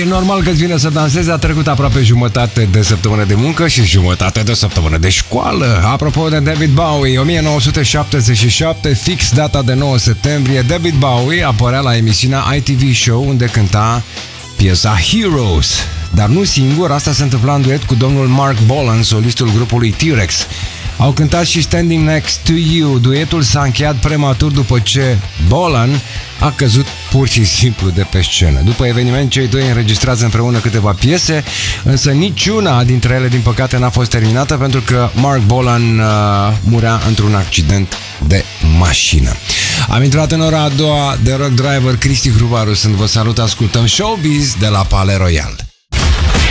E normal că-ți vine să dansezi, a trecut aproape jumătate de săptămână de muncă și jumătate de săptămână de școală. Apropo de David Bowie, 1977, fix data de 9 septembrie, David Bowie apărea la emisiunea ITV Show, unde cânta piesa Heroes. Dar nu singur, asta se întâmpla în duet cu domnul Mark Bolan, solistul grupului T-Rex. Au cântat și Standing Next to You. Duetul s-a încheiat prematur după ce Bolan a căzut pur și simplu de pe scenă. După eveniment, cei doi înregistrează împreună câteva piese, însă niciuna dintre ele, din păcate, n-a fost terminată pentru că Mark Bolan murea într-un accident de mașină. Am intrat în ora a doua de Rock Driver. Cristi Hrubaru sunt, vă salut, ascultăm Showbiz de la Palais Royal.